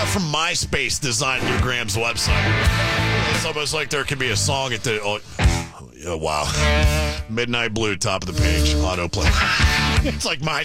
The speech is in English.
from MySpace designed Lou Graham's website. It's almost like there could be a song at the... Oh, wow. Midnight Blue, top of the page, autoplay. It's like